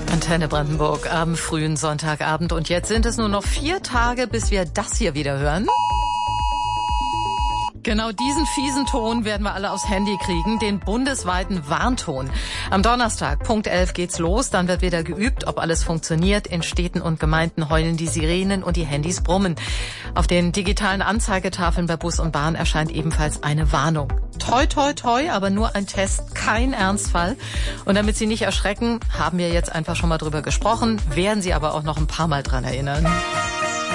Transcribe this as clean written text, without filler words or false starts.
Antenne Brandenburg am frühen Sonntagabend. Und jetzt sind es nur noch 4 Tage, bis wir das hier wieder hören. Genau diesen fiesen Ton werden wir alle aufs Handy kriegen, den bundesweiten Warnton. Am Donnerstag, Punkt 11 geht's los, dann wird wieder geübt, ob alles funktioniert. In Städten und Gemeinden heulen die Sirenen und die Handys brummen. Auf den digitalen Anzeigetafeln bei Bus und Bahn erscheint ebenfalls eine Warnung. Toi, toi, toi, aber nur ein Test, kein Ernstfall. Und damit Sie nicht erschrecken, haben wir jetzt einfach schon mal drüber gesprochen, werden Sie aber auch noch ein paar Mal dran erinnern.